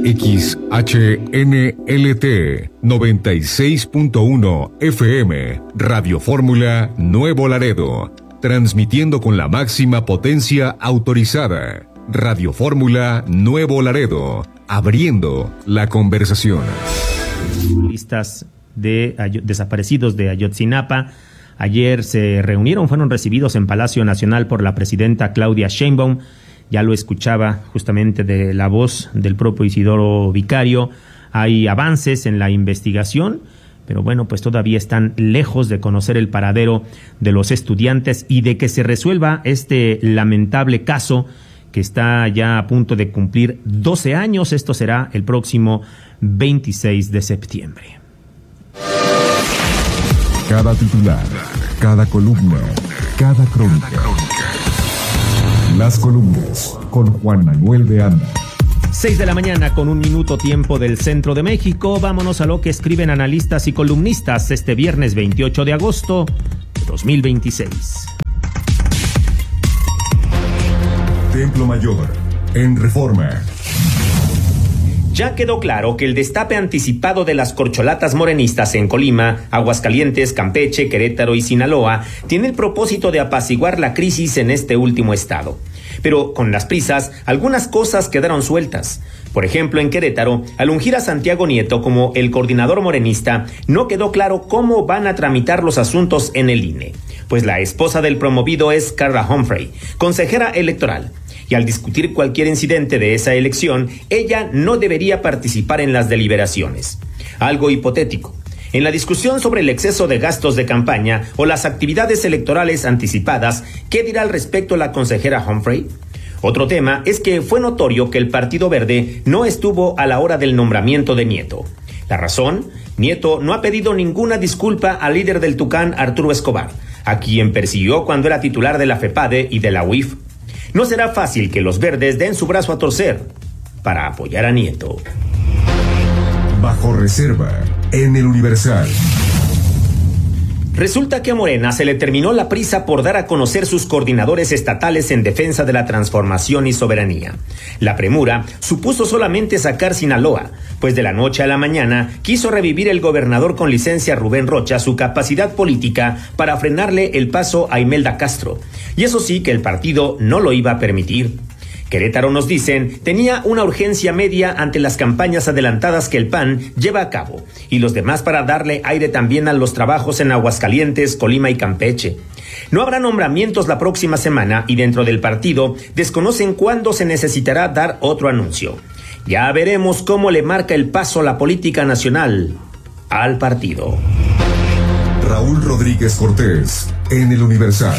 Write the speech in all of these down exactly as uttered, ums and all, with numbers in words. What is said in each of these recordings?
X H N L T noventa y seis punto uno F M, Radio Fórmula Nuevo Laredo, transmitiendo con la máxima potencia autorizada. Radio Fórmula Nuevo Laredo, abriendo la conversación. Listas de ay- desaparecidos de Ayotzinapa ayer se reunieron, fueron recibidos en Palacio Nacional por la presidenta Claudia Sheinbaum. Ya lo escuchaba justamente de la voz del propio Isidoro Vicario. Hay avances en la investigación, pero bueno, pues todavía están lejos de conocer el paradero de los estudiantes y de que se resuelva este lamentable caso que está ya a punto de cumplir doce años. Esto será el próximo veintiséis de septiembre. Cada titular, cada columna, cada crónica. Las columnas con Juan Manuel de Anda. Seis de la mañana con un minuto tiempo del centro de México. Vámonos a lo que escriben analistas y columnistas este viernes veintiocho de agosto de dos mil veintiséis. Templo Mayor, en Reforma. Ya quedó claro que el destape anticipado de las corcholatas morenistas en Colima, Aguascalientes, Campeche, Querétaro y Sinaloa tiene el propósito de apaciguar la crisis en este último estado. Pero con las prisas, algunas cosas quedaron sueltas. Por ejemplo, en Querétaro, al ungir a Santiago Nieto como el coordinador morenista, no quedó claro cómo van a tramitar los asuntos en el I N E. Pues la esposa del promovido es Carla Humphrey, consejera electoral. Y al discutir cualquier incidente de esa elección, ella no debería participar en las deliberaciones. Algo hipotético. En la discusión sobre el exceso de gastos de campaña o las actividades electorales anticipadas, ¿qué dirá al respecto la consejera Humphrey? Otro tema es que fue notorio que el Partido Verde no estuvo a la hora del nombramiento de Nieto. ¿La razón? Nieto no ha pedido ninguna disculpa al líder del Tucán, Arturo Escobar, a quien persiguió cuando era titular de la FEPADE y de la U I F. No será fácil que los verdes den su brazo a torcer para apoyar a Nieto. Bajo reserva, en el Universal. Resulta que a Morena se le terminó la prisa por dar a conocer sus coordinadores estatales en defensa de la transformación y soberanía. La premura supuso solamente sacar Sinaloa, pues de la noche a la mañana quiso revivir el gobernador con licencia Rubén Rocha su capacidad política para frenarle el paso a Imelda Castro. Y eso sí que el partido no lo iba a permitir. Querétaro, nos dicen, tenía una urgencia media ante las campañas adelantadas que el P A N lleva a cabo, y los demás para darle aire también a los trabajos en Aguascalientes, Colima y Campeche. No habrá nombramientos la próxima semana y dentro del partido desconocen cuándo se necesitará dar otro anuncio. Ya veremos cómo le marca el paso la política nacional al partido. Raúl Rodríguez Cortés, en el Universal.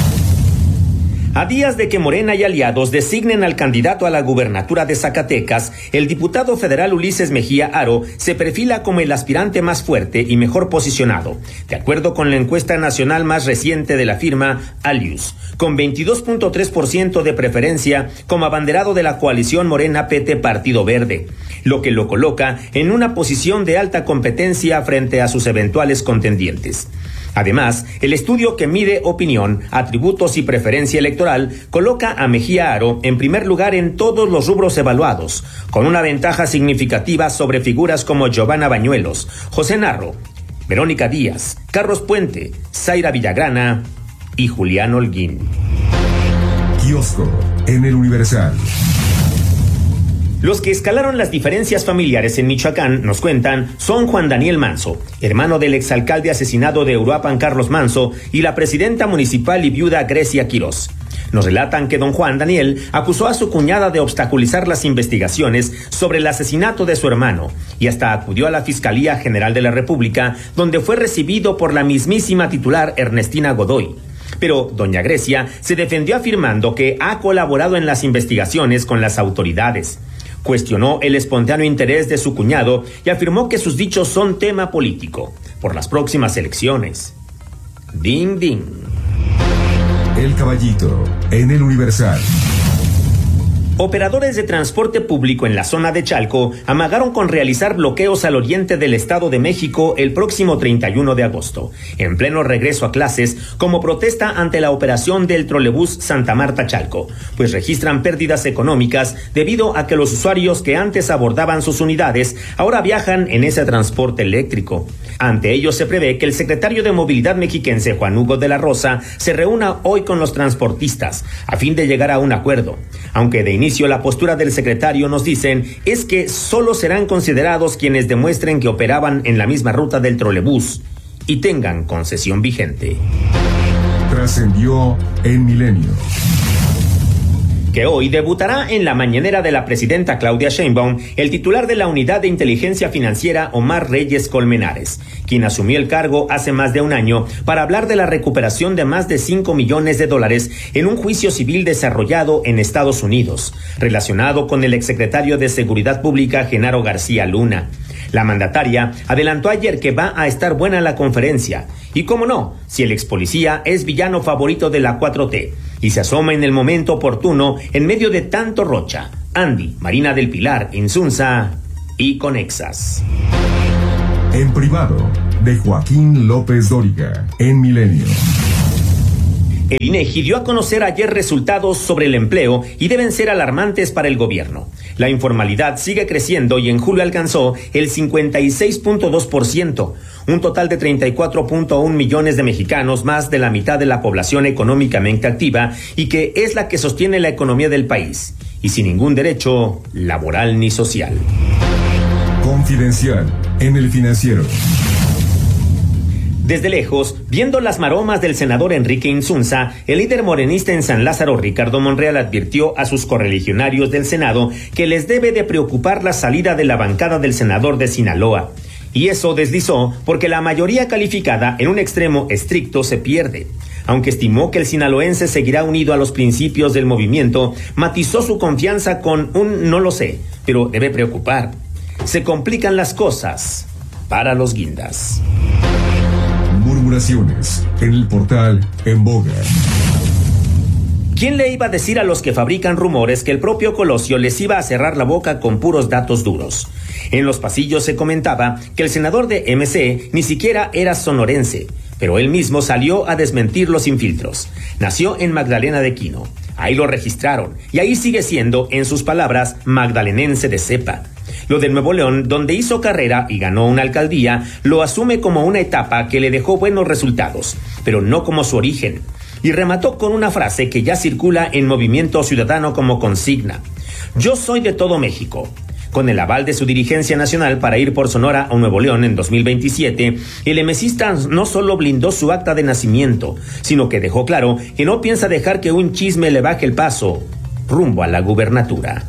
A días de que Morena y aliados designen al candidato a la gubernatura de Zacatecas, el diputado federal Ulises Mejía Aro se perfila como el aspirante más fuerte y mejor posicionado, de acuerdo con la encuesta nacional más reciente de la firma Alius, con veintidós punto tres por ciento de preferencia como abanderado de la coalición Morena P T Partido Verde, lo que lo coloca en una posición de alta competencia frente a sus eventuales contendientes. Además, el estudio que mide opinión, atributos y preferencia electoral coloca a Mejía Aro en primer lugar en todos los rubros evaluados, con una ventaja significativa sobre figuras como Giovanna Bañuelos, José Narro, Verónica Díaz, Carlos Puente, Zaira Villagrana y Julián Holguín. Kiosco, en el Universal. Los que escalaron las diferencias familiares en Michoacán, nos cuentan, son Juan Daniel Manso, hermano del exalcalde asesinado de Uruapan Carlos Manso, y la presidenta municipal y viuda Grecia Quirós. Nos relatan que don Juan Daniel acusó a su cuñada de obstaculizar las investigaciones sobre el asesinato de su hermano y hasta acudió a la Fiscalía General de la República, donde fue recibido por la mismísima titular Ernestina Godoy. Pero doña Grecia se defendió afirmando que ha colaborado en las investigaciones con las autoridades. Cuestionó el espontáneo interés de su cuñado y afirmó que sus dichos son tema político por las próximas elecciones. Ding, ding. El Caballito, en el Universal. Operadores de transporte público en la zona de Chalco amagaron con realizar bloqueos al oriente del Estado de México el próximo treinta y uno de agosto, en pleno regreso a clases, como protesta ante la operación del trolebús Santa Marta Chalco, pues registran pérdidas económicas debido a que los usuarios que antes abordaban sus unidades ahora viajan en ese transporte eléctrico. Ante ello se prevé que el secretario de Movilidad mexiquense, Juan Hugo de la Rosa, se reúna hoy con los transportistas a fin de llegar a un acuerdo, aunque de inicio la postura del secretario, nos dicen, es que solo serán considerados quienes demuestren que operaban en la misma ruta del trolebús y tengan concesión vigente. Trascendió en Milenio. Que hoy debutará en la mañanera de la presidenta Claudia Sheinbaum el titular de la Unidad de Inteligencia Financiera, Omar Reyes Colmenares, quien asumió el cargo hace más de un año para hablar de la recuperación de más de cinco millones de dólares en un juicio civil desarrollado en Estados Unidos, relacionado con el exsecretario de Seguridad Pública, Genaro García Luna. La mandataria adelantó ayer que va a estar buena la conferencia, y cómo no, si el expolicía es villano favorito de la cuatro T, y se asoma en el momento oportuno en medio de tanto Rocha, Andy, Marina del Pilar, Insunza y Conexas. En privado, de Joaquín López Dóriga, en Milenio. El INEGI dio a conocer ayer resultados sobre el empleo y deben ser alarmantes para el gobierno. La informalidad sigue creciendo y en julio alcanzó el cincuenta y seis punto dos por ciento, un total de treinta y cuatro punto uno millones de mexicanos, más de la mitad de la población económicamente activa y que es la que sostiene la economía del país, y sin ningún derecho laboral ni social. Confidencial en El Financiero. Desde lejos, viendo las maromas del senador Enrique Insunza, el líder morenista en San Lázaro, Ricardo Monreal, advirtió a sus correligionarios del Senado que les debe de preocupar la salida de la bancada del senador de Sinaloa. Y eso deslizó porque la mayoría calificada en un extremo estricto se pierde. Aunque estimó que el sinaloense seguirá unido a los principios del movimiento, matizó su confianza con un no lo sé, pero debe preocupar. Se complican las cosas para los guindas. Murmuraciones en el portal En Boga. ¿Quién le iba a decir a los que fabrican rumores que el propio Colosio les iba a cerrar la boca con puros datos duros? En los pasillos se comentaba que el senador de M C ni siquiera era sonorense, pero él mismo salió a desmentirlo sin filtros. Nació en Magdalena de Quino, ahí lo registraron, y ahí sigue siendo, en sus palabras, magdalenense de cepa. Lo de Nuevo León, donde hizo carrera y ganó una alcaldía, lo asume como una etapa que le dejó buenos resultados, pero no como su origen. Y remató con una frase que ya circula en Movimiento Ciudadano como consigna: yo soy de todo México. Con el aval de su dirigencia nacional para ir por Sonora o Nuevo León en dos mil veintisiete, el emesista no solo blindó su acta de nacimiento, sino que dejó claro que no piensa dejar que un chisme le baje el paso rumbo a la gubernatura.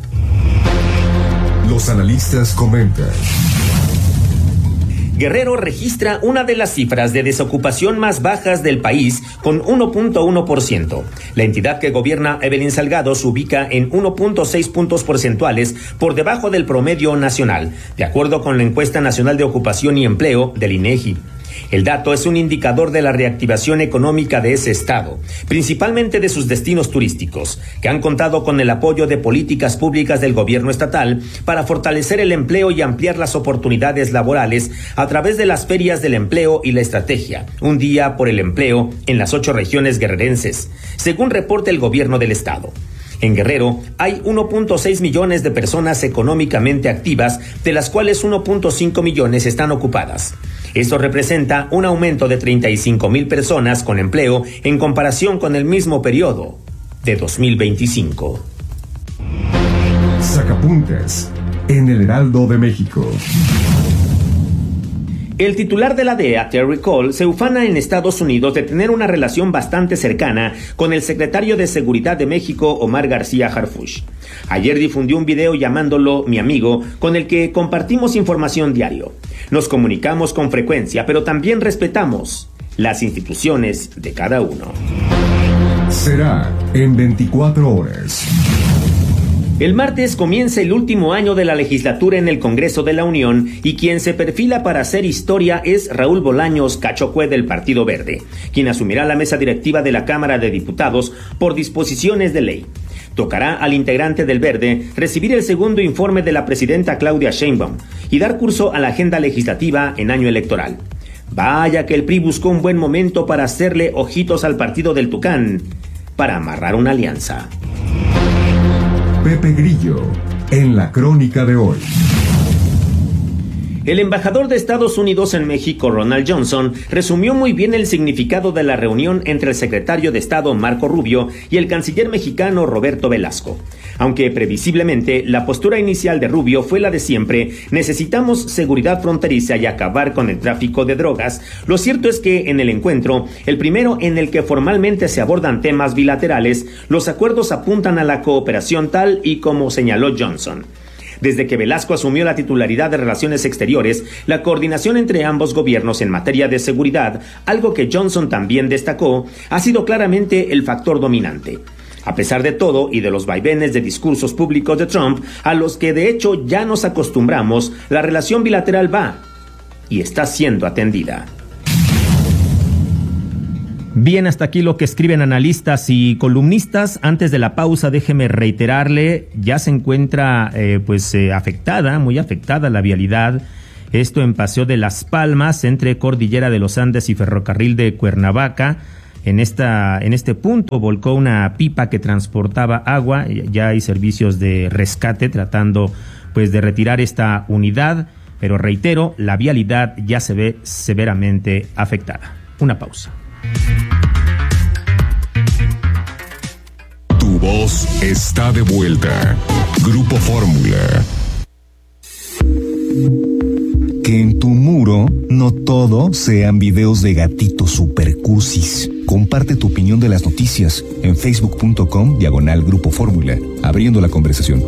Los analistas comentan. Guerrero registra una de las cifras de desocupación más bajas del país con uno punto uno por ciento. La entidad que gobierna Evelyn Salgado se ubica en uno punto seis puntos porcentuales por debajo del promedio nacional, de acuerdo con la Encuesta Nacional de Ocupación y Empleo del INEGI. El dato es un indicador de la reactivación económica de ese estado, principalmente de sus destinos turísticos, que han contado con el apoyo de políticas públicas del gobierno estatal para fortalecer el empleo y ampliar las oportunidades laborales a través de las ferias del empleo y la estrategia Un Día por el Empleo en las ocho regiones guerrerenses, según reporta el gobierno del estado. En Guerrero hay uno punto seis millones de personas económicamente activas, de las cuales uno punto cinco millones están ocupadas. Esto representa un aumento de treinta y cinco mil personas con empleo en comparación con el mismo periodo de dos mil veinticinco. Sacapuntas en el Heraldo de México. El titular de la D E A, Terry Cole, se ufana en Estados Unidos de tener una relación bastante cercana con el secretario de Seguridad de México, Omar García Harfuch. Ayer difundió un video llamándolo mi amigo, con el que compartimos información diario. Nos comunicamos con frecuencia, pero también respetamos las instituciones de cada uno. Será en veinticuatro horas. El martes comienza el último año de la legislatura en el Congreso de la Unión y quien se perfila para hacer historia es Raúl Bolaños Cachocue del Partido Verde, quien asumirá la mesa directiva de la Cámara de Diputados por disposiciones de ley. Tocará al integrante del Verde recibir el segundo informe de la presidenta Claudia Sheinbaum y dar curso a la agenda legislativa en año electoral. Vaya que el P R I buscó un buen momento para hacerle ojitos al partido del Tucán, para amarrar una alianza. Pepe Grillo, en la crónica de hoy. El embajador de Estados Unidos en México, Ronald Johnson, resumió muy bien el significado de la reunión entre el secretario de Estado, Marco Rubio, y el canciller mexicano, Roberto Velasco. Aunque previsiblemente la postura inicial de Rubio fue la de siempre, necesitamos seguridad fronteriza y acabar con el tráfico de drogas, lo cierto es que en el encuentro, el primero en el que formalmente se abordan temas bilaterales, los acuerdos apuntan a la cooperación tal y como señaló Johnson. Desde que Velasco asumió la titularidad de Relaciones Exteriores, la coordinación entre ambos gobiernos en materia de seguridad, algo que Johnson también destacó, ha sido claramente el factor dominante. A pesar de todo y de los vaivenes de discursos públicos de Trump, a los que de hecho ya nos acostumbramos, la relación bilateral va y está siendo atendida. Bien, hasta aquí lo que escriben analistas y columnistas. Antes de la pausa, déjeme reiterarle, ya se encuentra eh, pues eh, afectada, muy afectada la vialidad. Esto en Paseo de Las Palmas, entre Cordillera de los Andes y Ferrocarril de Cuernavaca. En esta, en este punto volcó una pipa que transportaba agua. Ya hay servicios de rescate tratando pues de retirar esta unidad, pero reitero, la vialidad ya se ve severamente afectada. Una pausa. Tu voz está de vuelta. Grupo Fórmula. Que en tu muro no todo sean videos de gatitos supercusis. Comparte tu opinión de las noticias en facebook.com diagonal Grupo Fórmula, abriendo la conversación.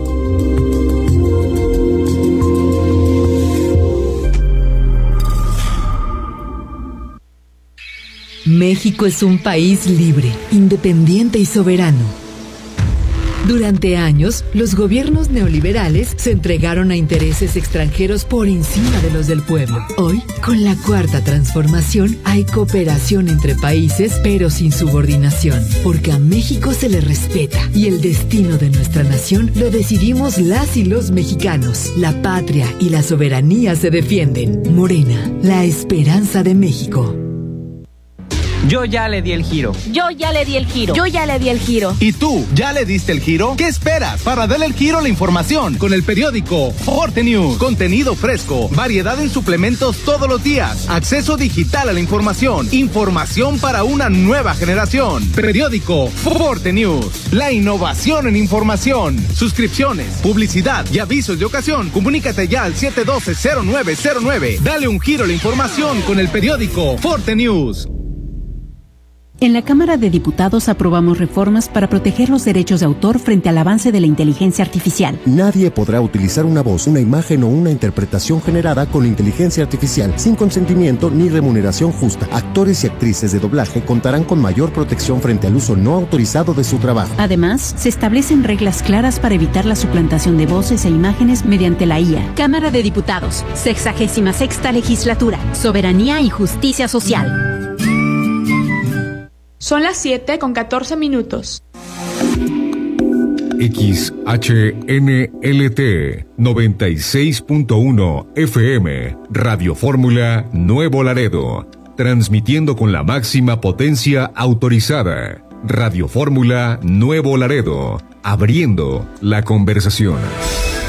México es un país libre, independiente y soberano. Durante años, los gobiernos neoliberales se entregaron a intereses extranjeros por encima de los del pueblo. Hoy, con la cuarta transformación, hay cooperación entre países, pero sin subordinación, porque a México se le respeta y el destino de nuestra nación lo decidimos las y los mexicanos. La patria y la soberanía se defienden. Morena, la esperanza de México. Yo ya le di el giro. Yo ya le di el giro. Yo ya le di el giro. ¿Y tú, ya le diste el giro? ¿Qué esperas para darle el giro a la información? Con el periódico Forte News. Contenido fresco, variedad en suplementos todos los días, acceso digital a la información, información para una nueva generación. Periódico Forte News. La innovación en información. Suscripciones, publicidad y avisos de ocasión. Comunícate ya al siete uno dos cero nueve cero nueve. Dale un giro a la información con el periódico Forte News. En la Cámara de Diputados aprobamos reformas para proteger los derechos de autor frente al avance de la inteligencia artificial. Nadie podrá utilizar una voz, una imagen o una interpretación generada con inteligencia artificial sin consentimiento ni remuneración justa. Actores y actrices de doblaje contarán con mayor protección frente al uso no autorizado de su trabajo. Además, se establecen reglas claras para evitar la suplantación de voces e imágenes mediante la I A. Cámara de Diputados, sexagésima sexta legislatura, soberanía y justicia social. Son las siete con catorce minutos. X H N L T noventa y seis punto uno F M, Radio Fórmula Nuevo Laredo, transmitiendo con la máxima potencia autorizada. Radio Fórmula Nuevo Laredo, abriendo la conversación.